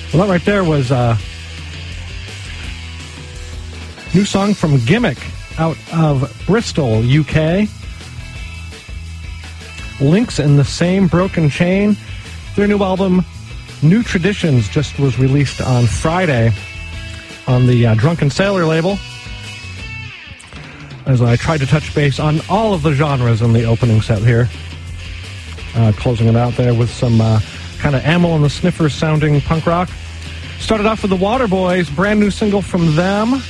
Well, that right there was a new song from Gimmick out of Bristol, UK. Links in the Same Broken Chain. Their new album, New Traditions, just was released on Friday on the Drunken Sailor label. As I tried to touch base on all of the genres in the opening set here. Closing it out there with some kind of Amyl and the Sniffers sounding punk rock. Started off with the Waterboys, brand new single from them.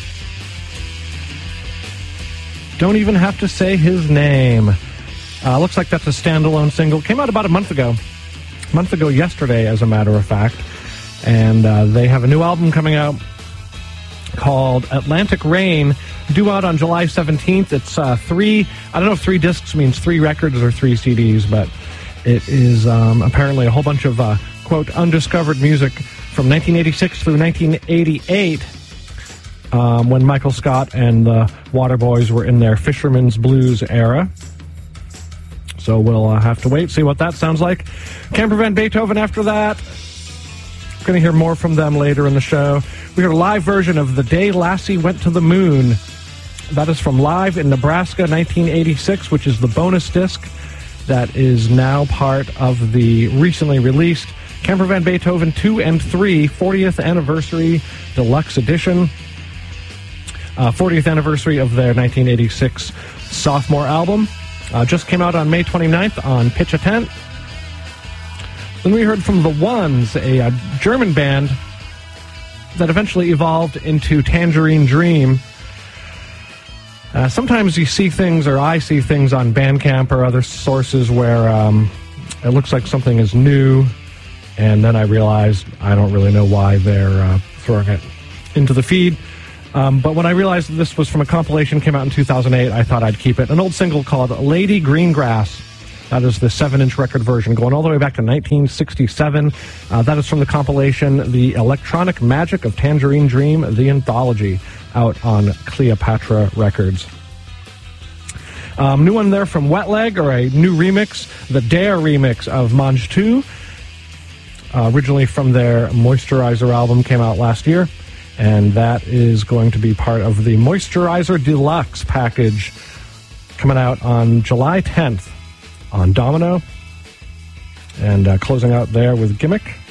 Don't Even Have to Say His Name. Looks like that's a standalone single. Came out about a month ago. A month ago yesterday, as a matter of fact. And they have a new album coming out called Atlantic Rain, due out on July 17th. It's three, I don't know if 3 discs means 3 records or 3 CDs, but it is apparently a whole bunch of, quote, undiscovered music from 1986 through 1988, when Michael Scott and the Waterboys were in their Fisherman's Blues era. So we'll have to wait, see what that sounds like. Camper Van Beethoven after that. We're going to hear more from them later in the show. We heard a live version of The Day Lassie Went to the Moon. That is from Live in Nebraska, 1986, which is the bonus disc that is now part of the recently released Camper Van Beethoven 2 and 3 40th Anniversary Deluxe Edition. 40th anniversary of their 1986 sophomore album. Just came out on May 29th on Pitch a Tent. Then we heard from The Ones, a German band that eventually evolved into Tangerine Dream. Sometimes you see things, or I see things on Bandcamp or other sources where it looks like something is new, and then I realize I don't really know why they're throwing it into the feed. But when I realized that this was from a compilation, came out in 2008, I thought I'd keep it. An old single called Lady Greengrass. That is the 7-inch record version, going all the way back to 1967. That is from the compilation, The Electronic Magic of Tangerine Dream, the Anthology, out on Cleopatra Records. New one there from Wet Leg, or a new remix, the Dare remix of Mange 2. Originally from their Moisturizer album, came out last year. And that is going to be part of the Moisturizer Deluxe package coming out on July 10th on Domino. And closing out there with Gimmick.